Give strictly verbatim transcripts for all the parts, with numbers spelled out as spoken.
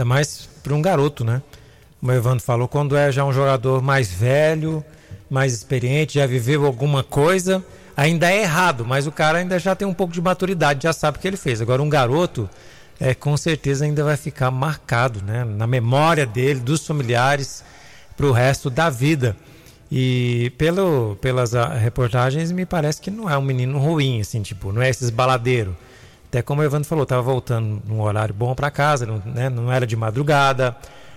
Ainda mais para um garoto, né? Como o Evandro falou, quando é já um jogador mais velho, mais experiente, já viveu alguma coisa, ainda é errado, mas o cara ainda já tem um pouco de maturidade, já sabe o que ele fez. Agora um garoto, é, com certeza ainda vai ficar marcado, né? Na memória dele, dos familiares, para o resto da vida. E pelo, pelas reportagens me parece que não é um menino ruim, assim, tipo, não é esses baladeiros. Até como o Evandro falou, estava voltando num horário bom para casa, não, né, não era de madrugada,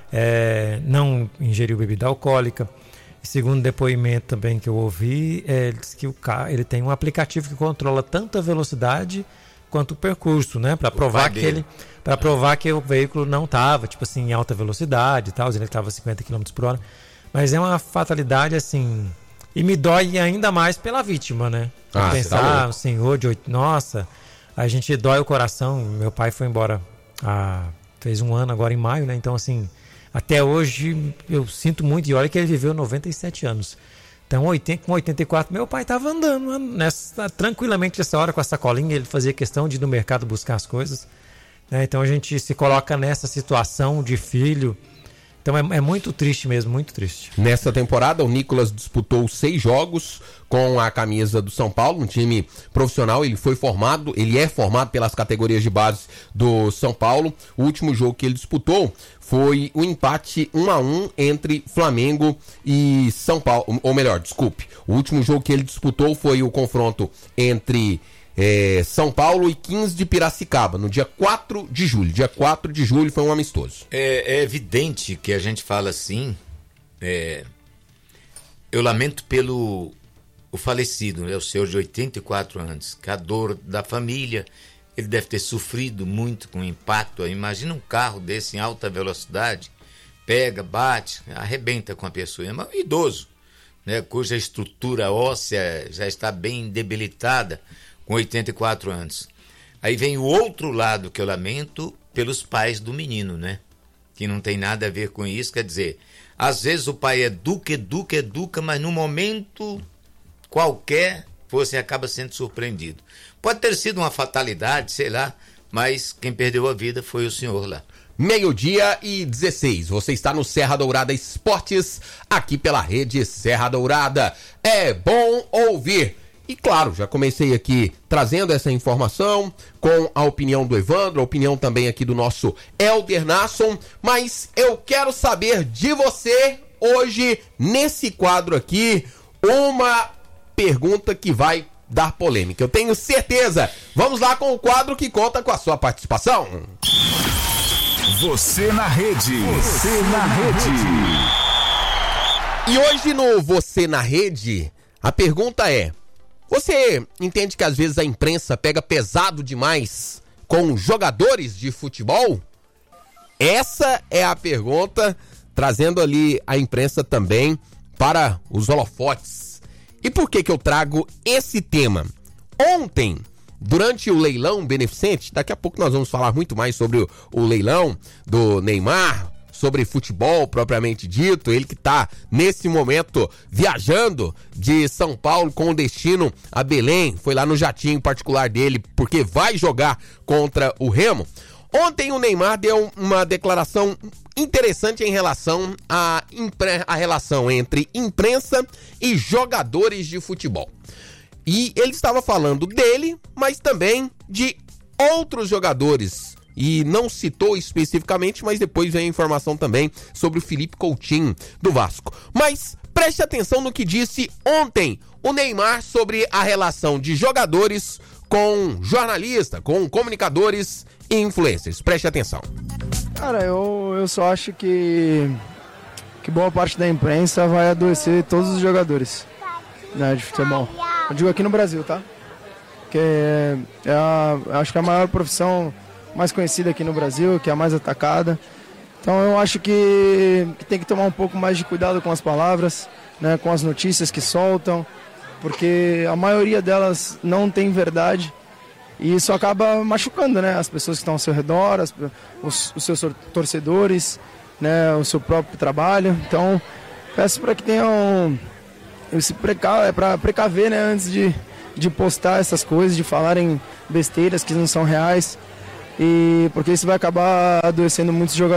é, não ingeriu bebida alcoólica. E segundo depoimento também que eu ouvi, é, ele disse que o carro, ele tem um aplicativo que controla tanto a velocidade quanto o percurso, né, para provar que ele, para provar que o veículo não estava, tipo assim, em alta velocidade e tal, ele estava a cinquenta quilômetros por hora. Mas é uma fatalidade, assim, e me dói ainda mais pela vítima, né? Ah, pensar, tá um senhor de oito... Nossa, a gente dói o coração. Meu pai foi embora, há, fez um ano agora em maio, né? Então, assim, até hoje eu sinto muito. E olha que ele viveu noventa e sete anos. Então, com oitenta e quatro, meu pai estava andando nessa, tranquilamente nessa hora com a sacolinha. Ele fazia questão de ir no mercado buscar as coisas, né? Então, a gente se coloca nessa situação de filho. Então é, é muito triste mesmo, muito triste. Nessa temporada, o Nicolas disputou seis jogos com a camisa do São Paulo, um time profissional. Ele foi formado, ele é formado pelas categorias de base do São Paulo. O último jogo que ele disputou foi o empate um a um entre Flamengo e São Paulo. Ou melhor, desculpe. O último jogo que ele disputou foi o confronto entre É, São Paulo e quinze de Piracicaba, no dia quatro de julho. Dia quatro de julho foi um amistoso. É, é evidente que a gente fala assim, é, eu lamento pelo o falecido, né, o senhor de oitenta e quatro anos, que a dor da família, ele deve ter sofrido muito com o impacto. Imagina um carro desse em alta velocidade, pega, bate, arrebenta com a pessoa. É um idoso, né, cuja estrutura óssea já está bem debilitada, com oitenta e quatro anos. Aí vem o outro lado que eu lamento pelos pais do menino, né? Que não tem nada a ver com isso. Quer dizer, às vezes o pai educa, educa, educa, mas num momento qualquer você acaba sendo surpreendido. Pode ter sido uma fatalidade, sei lá, mas quem perdeu a vida foi o senhor lá. Meio-dia e dezesseis. Você está no Serra Dourada Esportes, aqui pela rede Serra Dourada. É bom ouvir. E claro, já comecei aqui trazendo essa informação com a opinião do Evandro, a opinião também aqui do nosso Elder Nasson, mas eu quero saber de você hoje, nesse quadro aqui, uma pergunta que vai dar polêmica. Eu tenho certeza. Vamos lá com o quadro que conta com a sua participação. Você na rede. Você na rede. E hoje no Você na Rede, a pergunta é: você entende que às vezes a imprensa pega pesado demais com jogadores de futebol? Essa é a pergunta, trazendo ali a imprensa também para os holofotes. E por que que eu trago esse tema? Ontem, durante o leilão beneficente, daqui a pouco nós vamos falar muito mais sobre o, o leilão do Neymar, sobre futebol propriamente dito, ele que está nesse momento viajando de São Paulo com destino a Belém, foi lá no jatinho particular dele porque vai jogar contra o Remo. Ontem o Neymar deu uma declaração interessante em relação à, impre... à relação entre imprensa e jogadores de futebol. E ele estava falando dele, mas também de outros jogadores. E não citou especificamente, mas depois vem a informação também sobre o Felipe Coutinho, do Vasco. Mas preste atenção no que disse ontem o Neymar sobre a relação de jogadores com jornalistas, com comunicadores e influencers. Preste atenção. Cara, eu, eu só acho que, que boa parte da imprensa vai adoecer todos os jogadores, né, de futebol. Eu digo aqui no Brasil, tá? Que é, é a, acho que é a maior profissão mais conhecida aqui no Brasil, que é a mais atacada. Então eu acho que, que tem que tomar um pouco mais de cuidado com as palavras, né, com as notícias que soltam, porque a maioria delas não tem verdade e isso acaba machucando, né, as pessoas que estão ao seu redor, as, os, os seus torcedores, né, o seu próprio trabalho. Então peço para que tenham esse preca, para precaver, né, antes de, de postar essas coisas, de falarem besteiras que não são reais. E porque isso vai acabar adoecendo muitos jogadores.